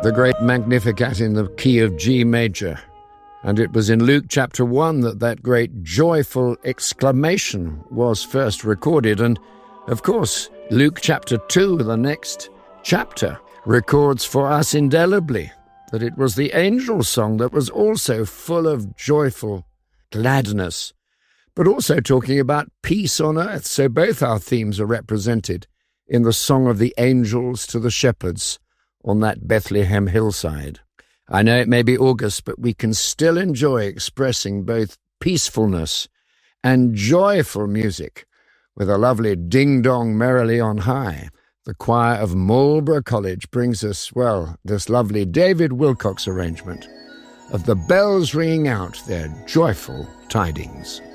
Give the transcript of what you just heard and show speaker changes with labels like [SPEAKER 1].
[SPEAKER 1] the great Magnificat in the key of G major. And it was in Luke chapter 1 that great joyful exclamation was first recorded. And, of course, Luke chapter 2, the next chapter, records for us indelibly that it was the angel's song that was also full of joyful gladness, but also talking about peace on earth. So both our themes are represented in the song of the angels to the shepherds on that Bethlehem hillside. I know it may be August, but we can still enjoy expressing both peacefulness and joyful music with a lovely ding-dong merrily on high. The choir of Marlborough College brings us, well, this lovely David Wilcox arrangement of the bells ringing out their joyful tidings.